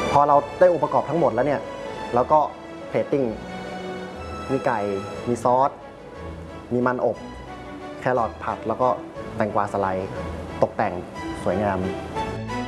พอเราได้องค์ประกอบทั้งหมดแล้วเนี่ยแล้วก็เพลตติ้งมีไก่มีซอสมีมันอบแครอทผัดแล้วก็แตงกวาสไลด์ตกแต่งสวยงาม